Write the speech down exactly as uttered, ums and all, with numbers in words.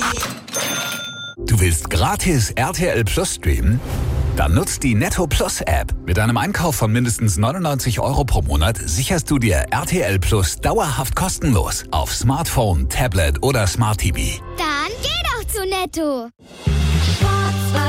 Du willst gratis R T L Plus streamen? Dann nutzt die Netto Plus App. Mit einem Einkauf von mindestens neunundneunzig Euro pro Monat sicherst du dir R T L Plus dauerhaft kostenlos auf Smartphone, Tablet oder Smart T V. Dann geh doch zu Netto.